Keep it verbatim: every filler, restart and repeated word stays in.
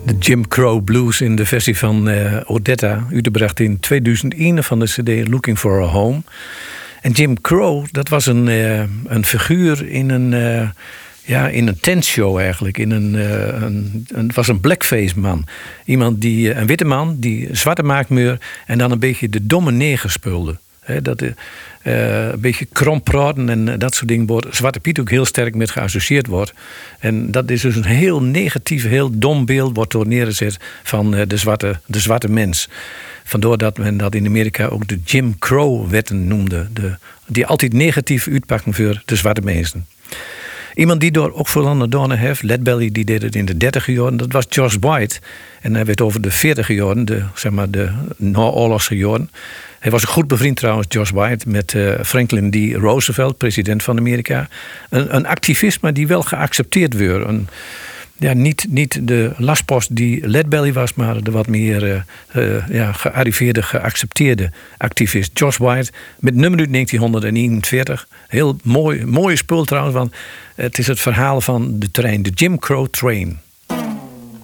De Jim Crow Blues in de versie van uh, Odetta, uitgebracht in tweeduizend één van de cd Looking for a Home. En Jim Crow, dat was een, uh, een figuur in een, uh, ja, in een tentshow eigenlijk. In een, uh, een, een, het was een blackface man. Iemand die, uh, een witte man, die zwarte maakmeur en dan een beetje de domme neger speelde. He, dat, uh, een beetje kromp praten en uh, dat soort dingen wordt Zwarte Piet ook heel sterk met geassocieerd wordt. En dat is dus een heel negatief, heel dom beeld wordt door neergezet van uh, de, zwarte, de zwarte mens. Vandoor dat men dat in Amerika ook de Jim Crow-wetten noemde. De, die altijd negatief uitpakken voor de zwarte mensen. Iemand die door ook veel andere donen heeft, Lead Belly, die deed het in de dertiger jaren, dat was George White. En hij werd over de veertiger jaren, de, zeg maar de naoorlogse jaren. Hij was een goed bevriend trouwens, George White, met uh, Franklin D. Roosevelt, president van Amerika. Een, een activist, maar die wel geaccepteerd werd. Een, ja, niet, niet de lastpost die Lead Belly was, maar de wat meer uh, uh, ja, gearriveerde, geaccepteerde activist. George White, met nummer uit negentien eenenveertig. Heel mooi, mooie spul trouwens, want het is het verhaal van de trein, de Jim Crow Train.